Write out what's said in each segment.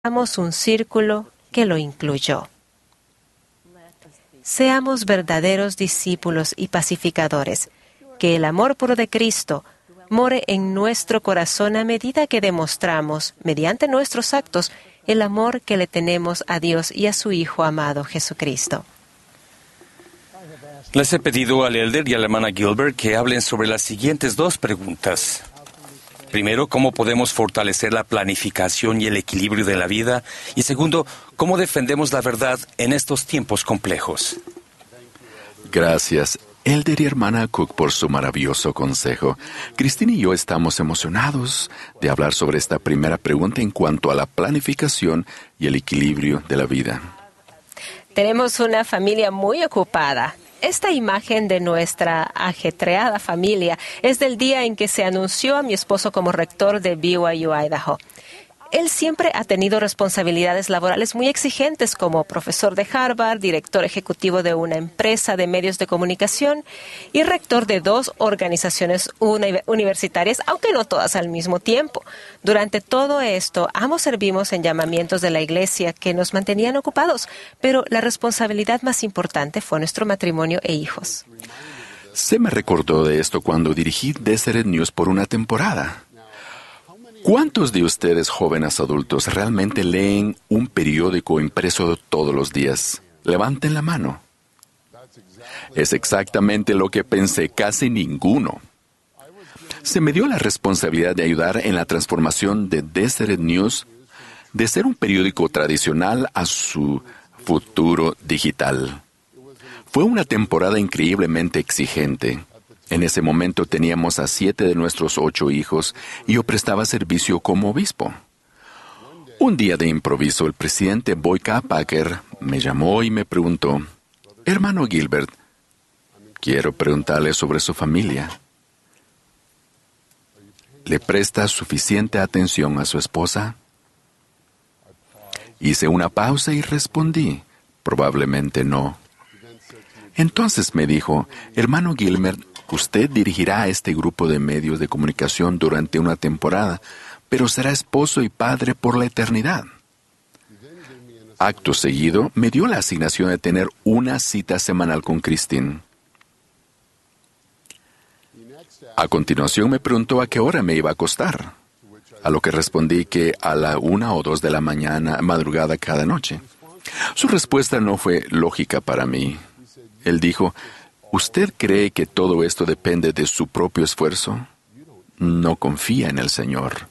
un círculo que lo incluyó. Seamos verdaderos discípulos y pacificadores, que el amor puro de Cristo more en nuestro corazón a medida que demostramos, mediante nuestros actos, el amor que le tenemos a Dios y a su Hijo amado Jesucristo. Les he pedido al elder y a la hermana Gilbert que hablen sobre las siguientes dos preguntas. Primero, ¿cómo podemos fortalecer la planificación y el equilibrio de la vida? Y segundo, ¿cómo defendemos la verdad en estos tiempos complejos? Gracias, elder y hermana Cook, por su maravilloso consejo. Cristina y yo estamos emocionados de hablar sobre esta primera pregunta en cuanto a la planificación y el equilibrio de la vida. Tenemos una familia muy ocupada. Esta imagen de nuestra ajetreada familia es del día en que se anunció a mi esposo como rector de BYU Idaho. Él siempre ha tenido responsabilidades laborales muy exigentes como profesor de Harvard, director ejecutivo de una empresa de medios de comunicación y rector de 2 organizaciones universitarias, aunque no todas al mismo tiempo. Durante todo esto, ambos servimos en llamamientos de la iglesia que nos mantenían ocupados, pero la responsabilidad más importante fue nuestro matrimonio e hijos. Se me recordó de esto cuando dirigí Deseret News por una temporada. ¿Cuántos de ustedes, jóvenes adultos, realmente leen un periódico impreso todos los días? Levanten la mano. Es exactamente lo que pensé, casi ninguno. Se me dio la responsabilidad de ayudar en la transformación de Deseret News de ser un periódico tradicional a su futuro digital. Fue una temporada increíblemente exigente. En ese momento teníamos a 7 de nuestros 8 hijos y yo prestaba servicio como obispo. Un día de improviso, el presidente Boyka Packer me llamó y me preguntó: «Hermano Gilbert, quiero preguntarle sobre su familia. ¿Le presta suficiente atención a su esposa?». Hice una pausa y respondí: «Probablemente no». Entonces me dijo: «Hermano Gilbert, usted dirigirá a este grupo de medios de comunicación durante una temporada, pero será esposo y padre por la eternidad». Acto seguido, me dio la asignación de tener una cita semanal con Christine. A continuación me preguntó a qué hora me iba a acostar, a lo que respondí que a la 1 o 2 de la madrugada cada noche. Su respuesta no fue lógica para mí. Él dijo: «¿Usted cree que todo esto depende de su propio esfuerzo? No confía en el Señor».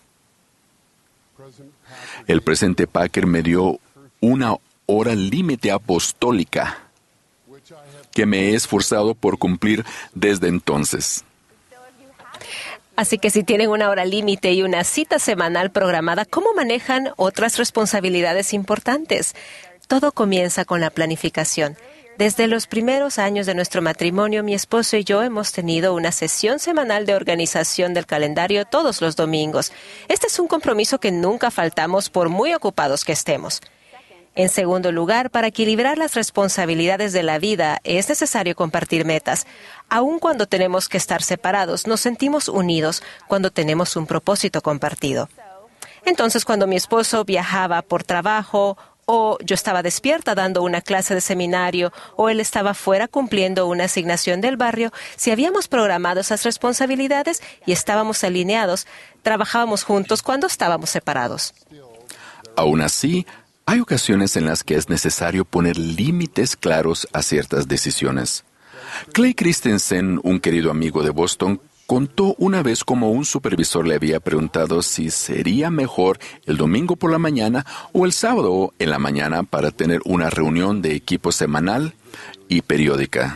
El presidente Packer me dio una hora límite apostólica que me he esforzado por cumplir desde entonces. Así que si tienen una hora límite y una cita semanal programada, ¿cómo manejan otras responsabilidades importantes? Todo comienza con la planificación. Desde los primeros años de nuestro matrimonio, mi esposo y yo hemos tenido una sesión semanal de organización del calendario todos los domingos. Este es un compromiso que nunca faltamos por muy ocupados que estemos. En segundo lugar, para equilibrar las responsabilidades de la vida, es necesario compartir metas. Aun cuando tenemos que estar separados, nos sentimos unidos cuando tenemos un propósito compartido. Entonces, cuando mi esposo viajaba por trabajo, o yo estaba despierta dando una clase de seminario, o él estaba fuera cumpliendo una asignación del barrio, si habíamos programado esas responsabilidades y estábamos alineados, trabajábamos juntos cuando estábamos separados. Aún así, hay ocasiones en las que es necesario poner límites claros a ciertas decisiones. Clay Christensen, un querido amigo de Boston, contó una vez cómo un supervisor le había preguntado si sería mejor el domingo por la mañana o el sábado en la mañana para tener una reunión de equipo semanal y periódica.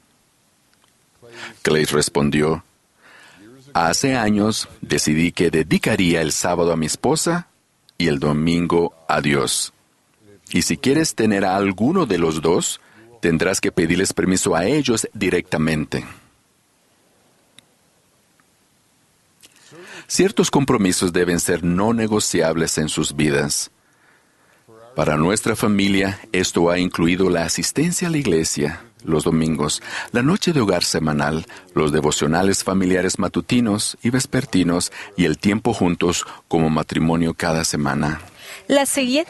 Clay respondió: «Hace años decidí que dedicaría el sábado a mi esposa y el domingo a Dios. Y si quieres tener a alguno de los dos, tendrás que pedirles permiso a ellos directamente». Ciertos compromisos deben ser no negociables en sus vidas. Para nuestra familia, esto ha incluido la asistencia a la iglesia los domingos, la noche de hogar semanal, los devocionales familiares matutinos y vespertinos y el tiempo juntos como matrimonio cada semana. La siguiente